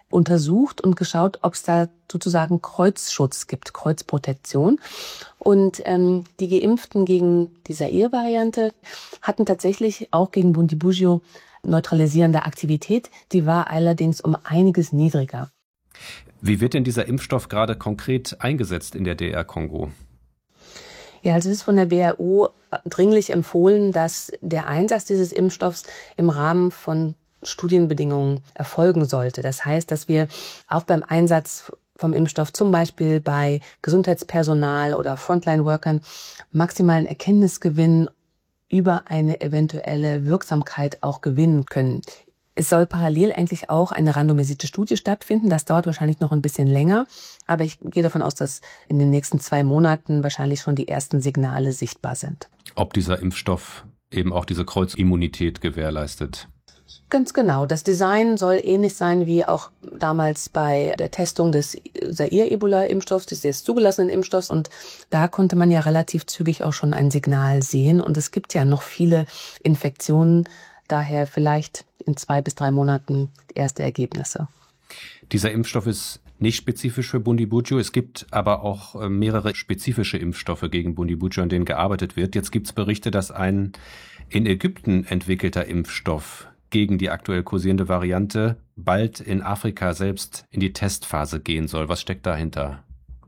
untersucht und geschaut, ob es da sozusagen Kreuzschutz gibt, Kreuzprotektion. Und die Geimpften gegen die Zaire-Variante hatten tatsächlich auch gegen Bundibugyo neutralisierende Aktivität. Die war allerdings um einiges niedriger. Wie wird denn dieser Impfstoff gerade konkret eingesetzt in der DR Kongo? Ja, also es ist von der WHO dringlich empfohlen, dass der Einsatz dieses Impfstoffs im Rahmen von Studienbedingungen erfolgen sollte. Das heißt, dass wir auch beim Einsatz vom Impfstoff zum Beispiel bei Gesundheitspersonal oder Frontline-Workern maximalen Erkenntnisgewinn über eine eventuelle Wirksamkeit auch gewinnen können. Es soll parallel eigentlich auch eine randomisierte Studie stattfinden. Das dauert wahrscheinlich noch ein bisschen länger. Aber ich gehe davon aus, dass in den nächsten 2 Monaten wahrscheinlich schon die ersten Signale sichtbar sind. Ob dieser Impfstoff eben auch diese Kreuzimmunität gewährleistet? Ganz genau. Das Design soll ähnlich sein wie auch damals bei der Testung des Zaire-Ebola-Impfstoffs, des jetzt zugelassenen Impfstoffs. Und da konnte man ja relativ zügig auch schon ein Signal sehen. Und es gibt ja noch viele Infektionen. Daher vielleicht in 2 bis 3 Monaten erste Ergebnisse. Dieser Impfstoff ist nicht spezifisch für Bundibugyo. Es gibt aber auch mehrere spezifische Impfstoffe gegen Bundibugyo, an denen gearbeitet wird. Jetzt gibt es Berichte, dass ein in Ägypten entwickelter Impfstoff gegen die aktuell kursierende Variante bald in Afrika selbst in die Testphase gehen soll. Was steckt dahinter?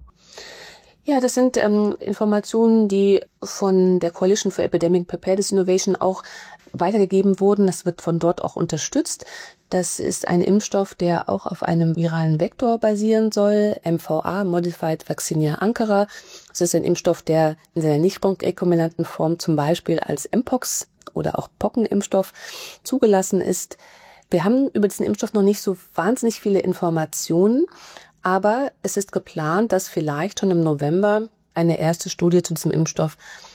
Ja, das sind Informationen, die von der Coalition for Epidemic Preparedness Innovation auch weitergegeben wurden. Das wird von dort auch unterstützt. Das ist ein Impfstoff, der auch auf einem viralen Vektor basieren soll, MVA, Modified Vaccinia Ankara. Das ist ein Impfstoff, der in seiner nicht rekombinanten Form zum Beispiel als Mpox oder auch Pockenimpfstoff zugelassen ist. Wir haben über diesen Impfstoff noch nicht so wahnsinnig viele Informationen, aber es ist geplant, dass vielleicht schon im November eine erste Studie zu diesem Impfstoff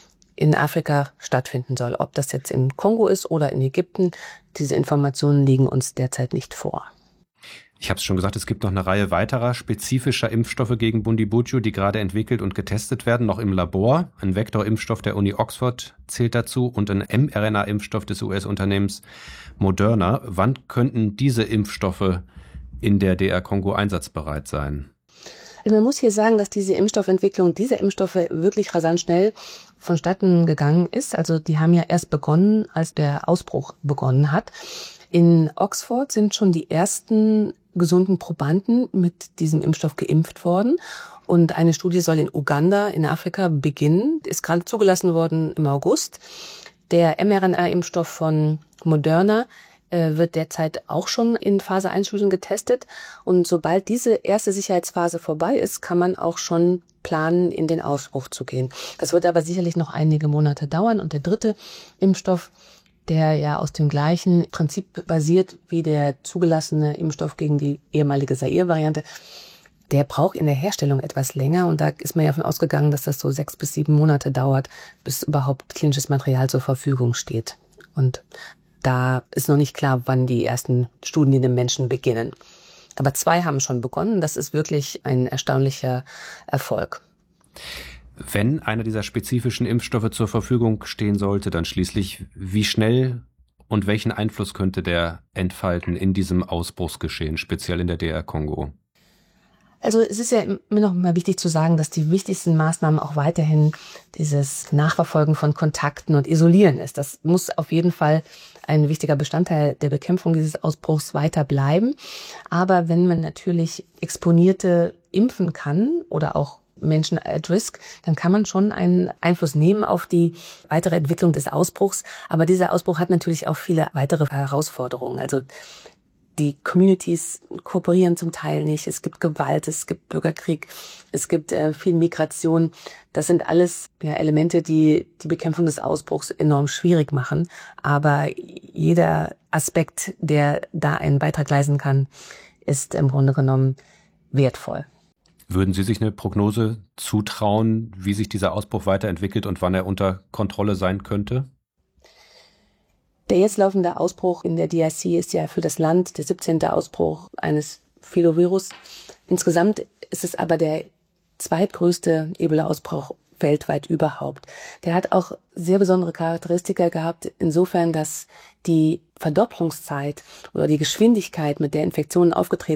in Afrika stattfinden soll. Ob das jetzt im Kongo ist oder in Ägypten, diese Informationen liegen uns derzeit nicht vor. Ich habe es schon gesagt, es gibt noch eine Reihe weiterer spezifischer Impfstoffe gegen Bundibugyo, die gerade entwickelt und getestet werden, noch im Labor. Ein Vektorimpfstoff der Uni Oxford zählt dazu und ein mRNA-Impfstoff des US-Unternehmens Moderna. Wann könnten diese Impfstoffe in der DR Kongo einsatzbereit sein? Man muss hier sagen, dass diese Impfstoffentwicklung dieser Impfstoffe wirklich rasant schnell vonstatten gegangen ist. Also die haben ja erst begonnen, als der Ausbruch begonnen hat. In Oxford sind schon die ersten gesunden Probanden mit diesem Impfstoff geimpft worden. Und eine Studie soll in Uganda in Afrika beginnen, ist gerade zugelassen worden im August. Der mRNA-Impfstoff von Moderna wird derzeit auch schon in Phase 1 Studien getestet. Und sobald diese erste Sicherheitsphase vorbei ist, kann man auch schon planen, in den Ausbruch zu gehen. Das wird aber sicherlich noch einige Monate dauern. Und der dritte Impfstoff, der ja aus dem gleichen Prinzip basiert wie der zugelassene Impfstoff gegen die ehemalige Zaire-Variante, der braucht in der Herstellung etwas länger. Und da ist man ja davon ausgegangen, dass das so 6 bis 7 Monate dauert, bis überhaupt klinisches Material zur Verfügung steht. Und da ist noch nicht klar, wann die ersten Studien im Menschen beginnen. Aber 2 haben schon begonnen. Das ist wirklich ein erstaunlicher Erfolg. Wenn einer dieser spezifischen Impfstoffe zur Verfügung stehen sollte, dann schließlich, wie schnell und welchen Einfluss könnte der entfalten in diesem Ausbruchsgeschehen, speziell in der DR Kongo? Also es ist ja immer noch mal wichtig zu sagen, dass die wichtigsten Maßnahmen auch weiterhin dieses Nachverfolgen von Kontakten und Isolieren ist. Das muss auf jeden Fall ein wichtiger Bestandteil der Bekämpfung dieses Ausbruchs weiter bleiben. Aber wenn man natürlich Exponierte impfen kann oder auch Menschen at risk, dann kann man schon einen Einfluss nehmen auf die weitere Entwicklung des Ausbruchs. Aber dieser Ausbruch hat natürlich auch viele weitere Herausforderungen. Also die Communities kooperieren zum Teil nicht. Es gibt Gewalt, es gibt Bürgerkrieg, es gibt viel Migration. Das sind alles Elemente, die die Bekämpfung des Ausbruchs enorm schwierig machen. Aber jeder Aspekt, der da einen Beitrag leisten kann, ist im Grunde genommen wertvoll. Würden Sie sich eine Prognose zutrauen, wie sich dieser Ausbruch weiterentwickelt und wann er unter Kontrolle sein könnte? Der jetzt laufende Ausbruch in der DRC ist ja für das Land der 17. Ausbruch eines Filovirus. Insgesamt ist es aber der zweitgrößte Ebola-Ausbruch weltweit überhaupt. Der hat auch sehr besondere Charakteristika gehabt, insofern, dass die Verdopplungszeit oder die Geschwindigkeit, mit der Infektionen aufgetreten